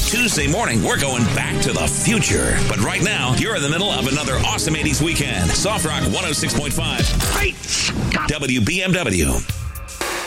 Each Tuesday morning, we're going back to the future. But right now, you're in the middle of another awesome 80s weekend. Soft Rock 106.5. Great Scott! WBMW.